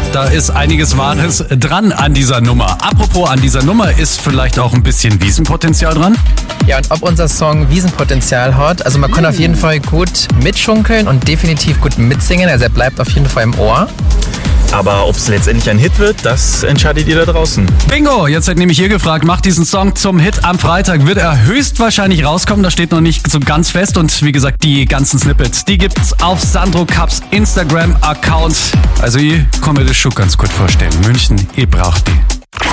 da ist einiges Wahres dran an dieser Nummer. Apropos an dieser Nummer, ist vielleicht auch ein bisschen Wiesenpotenzial dran? Ja, und ob unser Song Wiesenpotenzial hat, also man kann auf jeden Fall gut mitschunkeln und definitiv gut mitsingen, also er bleibt auf jeden Fall im Ohr. Aber ob es letztendlich ein Hit wird, das entscheidet ihr da draußen. Bingo! Jetzt seid nämlich ihr gefragt, macht diesen Song zum Hit am Freitag. Wird er höchstwahrscheinlich rauskommen, das steht noch nicht so ganz fest. Und wie gesagt, die ganzen Snippets, die gibt's auf Sandro Cups Instagram-Account. Also ich kann mir das schon ganz gut vorstellen. München, ihr braucht die.